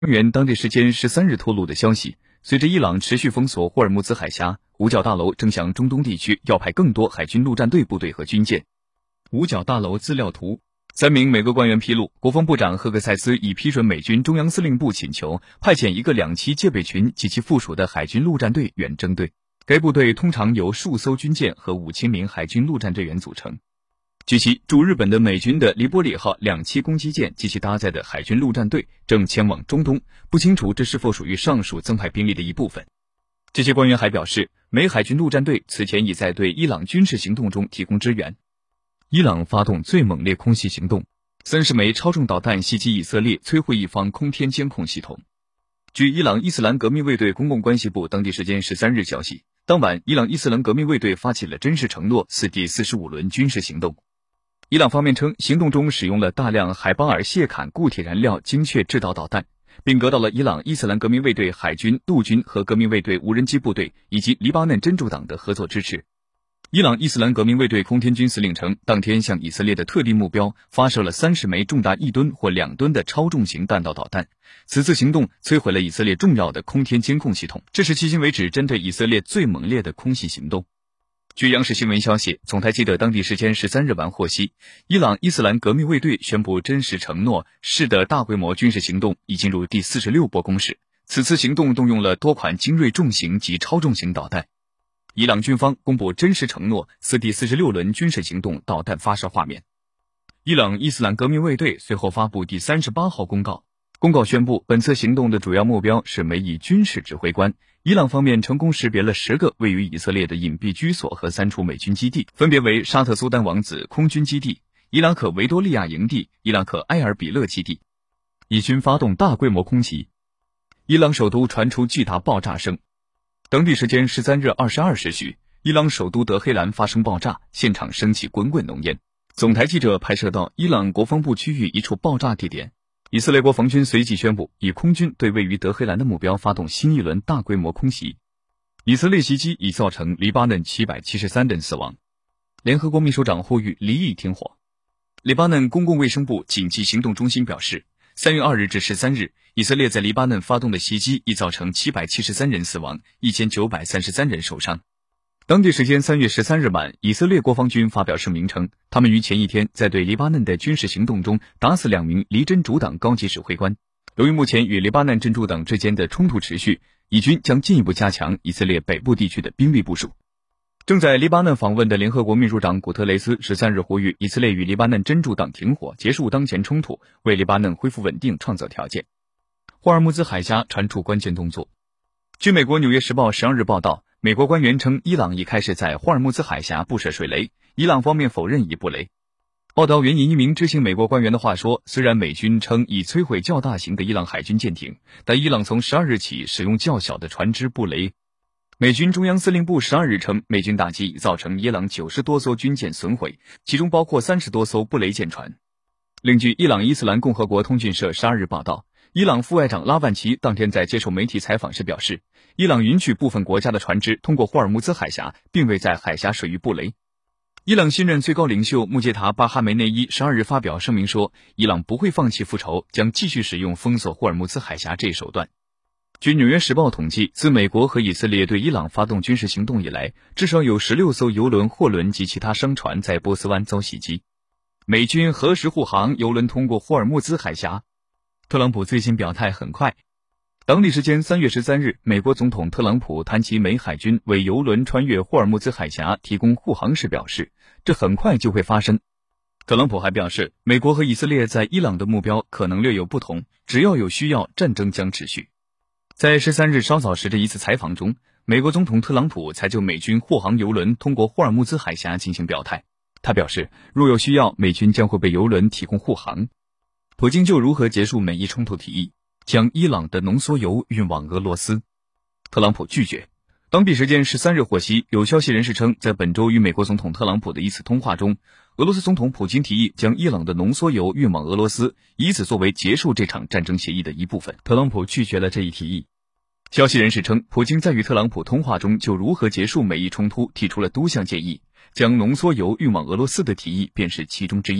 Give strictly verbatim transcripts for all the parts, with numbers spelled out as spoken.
官员当地时间十三日透露的消息，随着伊朗持续封锁霍尔木兹海峡，五角大楼正向中东地区要派更多海军陆战队部队和军舰。五角大楼资料图。三名美国官员披露，国防部长赫克塞斯已批准美军中央司令部请求派遣一个两栖戒备群及其附属的海军陆战队远征队，该部队通常由数艘军舰和五千名海军陆战队员组成。据悉，驻日本的美军的黎波里号两栖攻击舰及其搭载的海军陆战队正前往中东，不清楚这是否属于上述增派兵力的一部分。这些官员还表示，美海军陆战队此前已在对伊朗军事行动中提供支援。伊朗发动最猛烈空袭行动，三十枚超重导弹袭击以色列，摧毁一方空天监控系统。据伊朗伊斯兰革命卫队公共关系部当地时间十三日消息，当晚伊朗伊斯兰革命卫队发起了真实承诺四第四十五轮军事行动。伊朗方面称，行动中使用了大量海巴尔谢坎固体燃料精确制导导弹，并得到了伊朗伊斯兰革命卫队海军、陆军和革命卫队无人机部队以及黎巴嫩真主党的合作支持。伊朗伊斯兰革命卫队空天军司令称，当天向以色列的特定目标发射了三十枚重达一吨或两吨的超重型弹道导弹。此次行动摧毁了以色列重要的空天监控系统，这是迄今为止针对以色列最猛烈的空袭行动。据央视新闻消息，总台记者当地时间十三日晚获悉，伊朗伊斯兰革命卫队宣布真实承诺式的大规模军事行动已进入第四十六波攻势。此次行动动用了多款精锐重型及超重型导弹。伊朗军方公布真实承诺四第四十六轮军事行动导弹发射画面。伊朗伊斯兰革命卫队随后发布第三十八号公告，公告宣布，本次行动的主要目标是美以军事指挥官。伊朗方面成功识别了十个位于以色列的隐蔽居所和三处美军基地，分别为沙特苏丹王子空军基地、伊拉克维多利亚营地、伊拉克埃尔比勒基地。以军发动大规模空袭，伊朗首都传出巨大爆炸声。当地时间十三日二十二时许，伊朗首都德黑兰发生爆炸，现场升起滚滚浓烟。总台记者拍摄到伊朗国防部区域一处爆炸地点。以色列国防军随即宣布，以空军对位于德黑兰的目标发动新一轮大规模空袭。以色列袭击已造成黎巴嫩七百七十三人死亡。联合国秘书长呼吁离异停火。黎巴嫩公共卫生部紧急行动中心表示，三月二日至十三日，以色列在黎巴嫩发动的袭击已造成七百七十三人死亡，一千九百三十三人受伤。当地时间三月十三日晚，以色列国防军发表声明称，他们于前一天在对黎巴嫩的军事行动中打死两名黎真主党高级指挥官。由于目前与黎巴嫩真主党之间的冲突持续，以军将进一步加强以色列北部地区的兵力部署。正在黎巴嫩访问的联合国秘书长古特雷斯十三日呼吁以色列与黎巴嫩真主党停火，结束当前冲突，为黎巴嫩恢复稳定创造条件。霍尔木兹海峡传出关键动作。据美国《纽约时报》十二日报道，美国官员称，伊朗已开始在霍尔木兹海峡布设水雷，伊朗方面否认已布雷。报道援引一名知情美国官员的话说，虽然美军称已摧毁较大型的伊朗海军舰艇，但伊朗从十二日起使用较小的船只布雷。美军中央司令部十二日称，美军打击已造成伊朗九十多艘军舰损毁，其中包括三十多艘布雷舰船。另据伊朗伊斯兰共和国通讯社十二日报道，伊朗副外长拉万齐当天在接受媒体采访时表示，伊朗允许部分国家的船只通过霍尔木兹海峡，并未在海峡水域布雷。伊朗新任最高领袖穆杰塔·巴哈梅内伊十二日发表声明说，伊朗不会放弃复仇，将继续使用封锁霍尔木兹海峡这一手段。据《纽约时报》统计，自美国和以色列对伊朗发动军事行动以来，至少有十六艘油轮、货轮及其他商船在波斯湾遭袭击。美军何时护航油轮通过霍尔木兹海峡？特朗普最新表态很快。当地时间三月十三日，美国总统特朗普谈及美海军为油轮穿越霍尔木兹海峡提供护航时表示，这很快就会发生。特朗普还表示，美国和以色列在伊朗的目标可能略有不同，只要有需要，战争将持续。在十三日稍早时的一次采访中，美国总统特朗普才就美军护航油轮通过霍尔木兹海峡进行表态。他表示，若有需要，美军将会为油轮提供护航。普京就如何结束美伊冲突提议，将伊朗的浓缩铀运往俄罗斯。特朗普拒绝。当地时间十三日获悉，有消息人士称，在本周与美国总统特朗普的一次通话中，俄罗斯总统普京提议将伊朗的浓缩铀运往俄罗斯，以此作为结束这场战争协议的一部分。特朗普拒绝了这一提议。消息人士称，普京在与特朗普通话中就如何结束美伊冲突提出了多项建议，将浓缩铀运往俄罗斯的提议便是其中之一。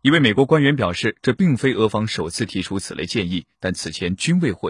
一位美国官员表示，这并非俄方首次提出此类建议，但此前均未获